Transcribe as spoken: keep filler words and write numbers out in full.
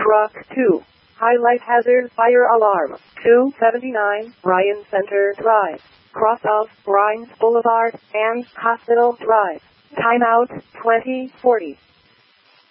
Truck two. Highlight hazard fire alarm. two seventy-nine Ryan Center Drive. Cross of Rhines Boulevard and Hospital Drive. Timeout twenty forty.